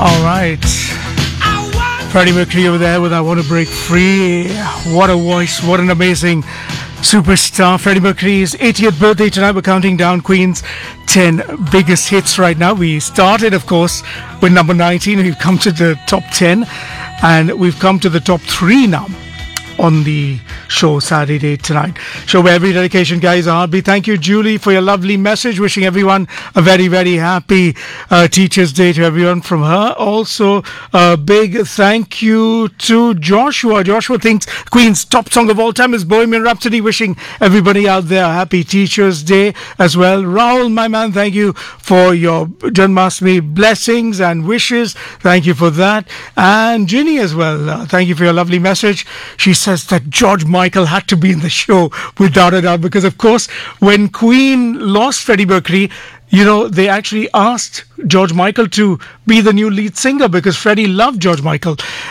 All right. Freddie Mercury over there with I Want to Break Free. What a voice. What an amazing superstar. Freddie Mercury's 80th birthday tonight. We're counting down Queen's 10 biggest hits right now. We started, of course, with number 19. We've come to the top 10. And we've come to the top 3 now on the show Saturday tonight. Show where every dedication, guys, are heartbeat. Thank you, Julie, for your lovely message. Wishing everyone a very, very happy Teachers' Day to everyone from her. Also, a big thank you to Joshua. Joshua thinks Queen's top song of all time is Bohemian Rhapsody. Wishing everybody out there a happy Teachers' Day as well. Rahul, my man, thank you for your Janmashtami blessings and wishes. Thank you for that. And Ginny as well. Thank you for your lovely message. She says that George Michael had to be in the show without a doubt because, of course, when Queen lost Freddie Mercury, you know, they actually asked George Michael to be the new lead singer because Freddie loved George Michael.